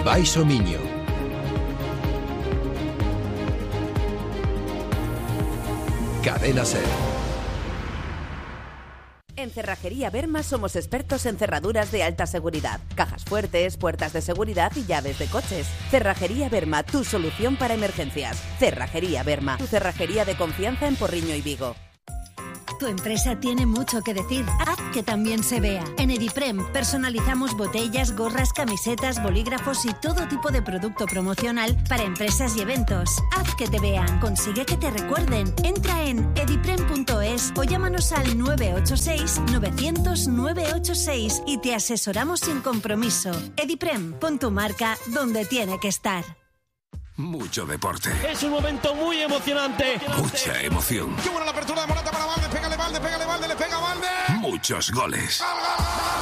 Baiso Miño. Cadena SER. En Cerrajería Berma somos expertos en cerraduras de alta seguridad, cajas fuertes, puertas de seguridad y llaves de coches. Cerrajería Berma, tu solución para emergencias. Cerrajería Berma, tu cerrajería de confianza en Porriño y Vigo. Tu empresa tiene mucho que decir. Haz que también se vea. En Ediprem personalizamos botellas, gorras, camisetas, bolígrafos y todo tipo de producto promocional para empresas y eventos. Haz que te vean. Consigue que te recuerden. Entra en ediprem.es o llámanos al 986 900 986 y te asesoramos sin compromiso. Ediprem, pon tu marca donde tiene que estar. Mucho deporte. Es un momento muy emocionante. Mucha emoción. Qué buena la apertura de Morata para Valde. Pégale Valde, le pega Valde. Muchos goles.